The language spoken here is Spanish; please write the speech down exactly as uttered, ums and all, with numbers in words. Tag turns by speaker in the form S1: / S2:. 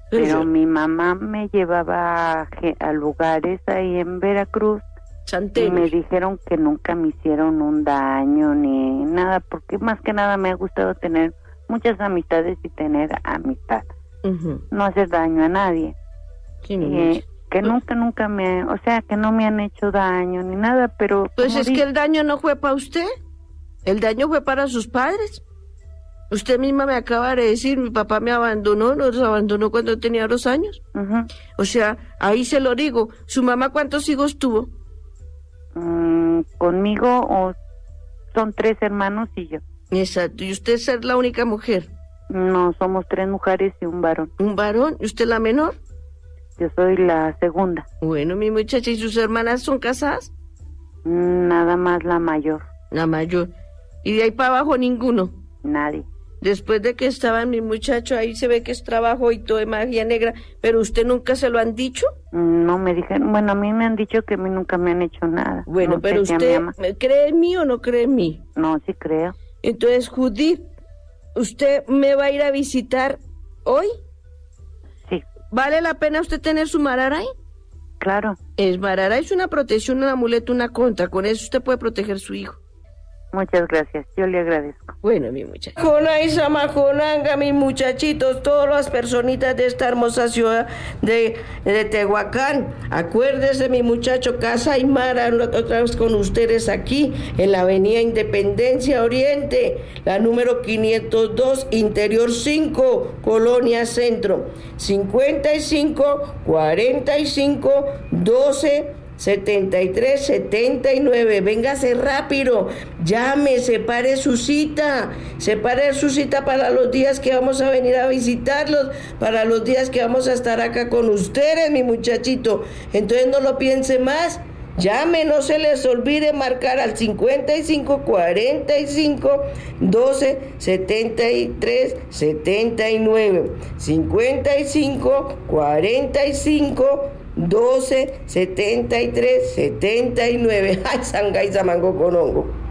S1: Pero,
S2: pero
S1: yo...
S2: mi mamá me llevaba a, a lugares ahí en Veracruz.
S1: Santelmo.
S2: Y me dijeron que nunca me hicieron un daño ni nada, porque más que nada me ha gustado tener muchas amistades y tener amistad. Uh-huh. No hacer daño a nadie.
S1: Sí,
S2: y, que nunca, nunca me, o sea, que no me han hecho daño ni nada, pero...
S1: Pues es
S2: dice,
S1: que el daño no fue para usted, el daño fue para sus padres. Usted misma me acaba de decir, mi papá me abandonó, nos abandonó cuando tenía dos años. Uh-huh. O sea, ahí se lo digo. ¿Su mamá cuántos hijos tuvo?
S2: Mm, conmigo o son tres hermanos y yo.
S1: Exacto. ¿Y usted es la única mujer?
S2: No, somos tres mujeres y un varón.
S1: ¿Un varón? ¿Y usted la menor?
S2: Yo soy la segunda.
S1: Bueno, mi muchacha, ¿y sus hermanas son casadas?
S2: Nada más la mayor.
S1: La mayor. ¿Y de ahí para abajo ninguno?
S2: Nadie.
S1: Después de que estaba mi muchacho, ahí se ve que es trabajo y todo de magia negra, pero ¿usted nunca se lo han dicho?
S2: No me dijeron, bueno, a mí me han dicho que a mí nunca me han hecho nada.
S1: Bueno,
S2: no
S1: pero usted, ¿cree en mí o no cree en mí?
S2: No, sí creo.
S1: Entonces, Judith, ¿usted me va a ir a visitar hoy?
S2: Sí.
S1: ¿Vale la pena usted tener su mararay?
S2: Claro.
S1: Es mararay, es una protección, un amuleto, una contra, con eso usted puede proteger a su hijo.
S2: Muchas gracias, yo le agradezco.
S1: Bueno, mi muchacha. Jonaiza, Majonanga, mis muchachitos, todas las personitas de esta hermosa ciudad de, de Tehuacán. Acuérdese, mi muchacho, Casa Aymara, otra vez con ustedes aquí, en la avenida Independencia Oriente, la número quinientos dos, Interior cinco, Colonia Centro, cincuenta y cinco, cuarenta y cinco, doce, setenta y tres, setenta y nueve. Véngase rápido, llame, separe su cita, separe su cita para los días que vamos a venir a visitarlos, para los días que vamos a estar acá con ustedes, mi muchachito. Entonces no lo piense más, llame, no se les olvide marcar al cincuenta y cinco, cuarenta y cinco, doce, setenta y tres, setenta y nueve, cincuenta y cinco, cuarenta y cinco, doce, setenta y tres, setenta y nueve. Ay, Sangay Samango Conongo.